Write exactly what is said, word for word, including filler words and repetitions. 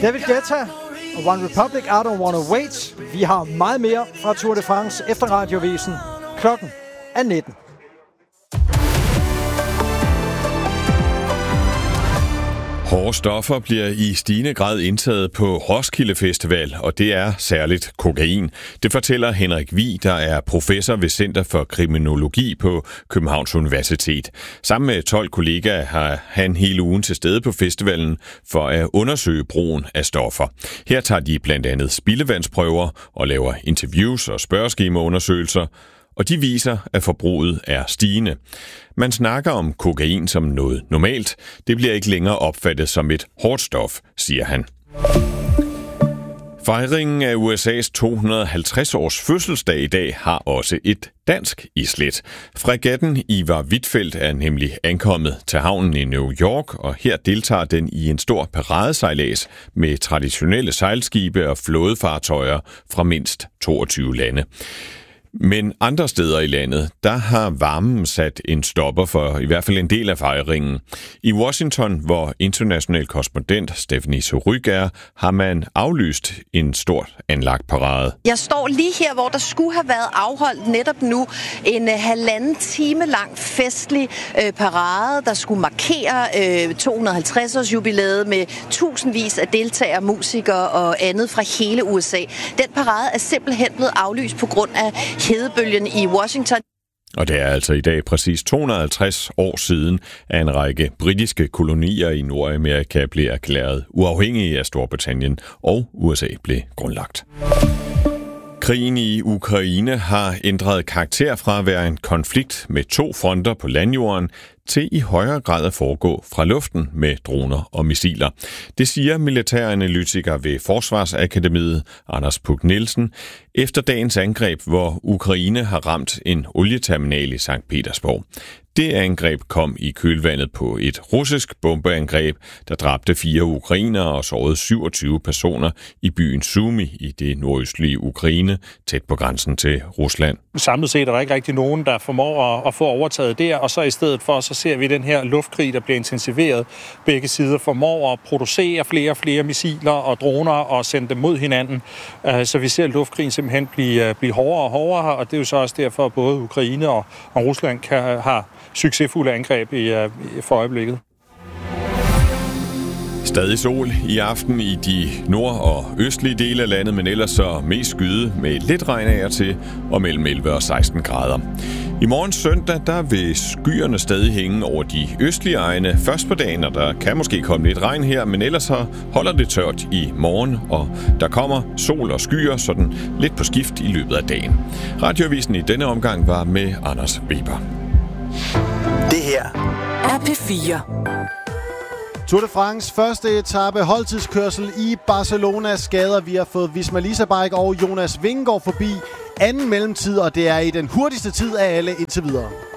David Guetta og One Republic, I Don't Wanna Wait. Vi har meget mere fra Tour de France efter radiovisen. Klokken er nitten. Hårde stoffer bliver i stigende grad indtaget på Roskilde Festival, og det er særligt kokain. Det fortæller Henrik Vig, der er professor ved Center for Kriminologi på Københavns Universitet. Sammen med tolv kollegaer har han hele ugen til stede på festivalen for at undersøge brugen af stoffer. Her tager de blandt andet spildevandsprøver og laver interviews og spørgeskemaundersøgelser, og de viser, at forbruget er stigende. Man snakker om kokain som noget normalt. Det bliver ikke længere opfattet som et hårdt stof, siger han. Fejringen af U S A's to hundrede og halvtreds års fødselsdag i dag har også et dansk islet. Fregatten Ivar Huitfeldt er nemlig ankommet til havnen i New York, og her deltager den i en stor paradesejlads med traditionelle sejlskibe og flådefartøjer fra mindst toogtyve lande. Men andre steder i landet, der har varmen sat en stopper for i hvert fald en del af fejringen. I Washington, hvor international korrespondent Stephanie Surrugue er, har man aflyst en stort anlagt parade. Jeg står lige her, hvor der skulle have været afholdt netop nu en uh, halvanden time lang festlig uh, parade, der skulle markere uh, to hundrede og halvtreds års jubilæet med tusindvis af deltagere, musikere og andet fra hele U S A. Den parade er simpelthen blevet aflyst på grund af hedebølgen i Washington. Og det er altså i dag præcis to hundrede og halvtreds år siden, at en række britiske kolonier i Nordamerika blev erklæret uafhængige af Storbritannien, og U S A blev grundlagt. Krigen i Ukraine har ændret karakter fra at være en konflikt med to fronter på landjorden til i højere grad at foregå fra luften med droner og missiler. Det siger militæranalytiker ved Forsvarsakademiet, Anders Puk Nielsen, efter dagens angreb, hvor Ukraine har ramt en olieterminal i Sankt Petersborg. Det angreb kom i kølvandet på et russisk bombeangreb, der dræbte fire ukrainere og sårede syvogtyve personer i byen Sumy i det nordøstlige Ukraine, tæt på grænsen til Rusland. Samlet set er der ikke rigtig nogen, der formår at få overtaget der, og så i stedet for, så ser vi den her luftkrig, der bliver intensiveret. Begge sider formår at producere flere og flere missiler og droner og sende dem mod hinanden, så vi ser luftkrigen simpelthen blive, blive hårdere og hårdere, og det er jo så også derfor, at både Ukraine og, og Rusland kan have succesfulde angreb i, uh, for øjeblikket. Stadig sol i aften i de nord- og østlige dele af landet, men ellers så mest skyde med lidt regn af og til og mellem elleve og seksten grader. I morgen søndag, der vil skyerne stadig hænge over de østlige egne først på dagen, og der kan måske komme lidt regn her, men ellers så holder det tørt i morgen, og der kommer sol og skyer sådan lidt på skift i løbet af dagen. Radioavisen i denne omgang var med Anders Weber. Det her er P fire. Tour de France første etape holdtidskørsel i Barcelonas gader. Vi har fået Visma Lease Bike og Jonas Vingegaard forbi anden mellemtid, og det er i den hurtigste tid af alle indtil videre.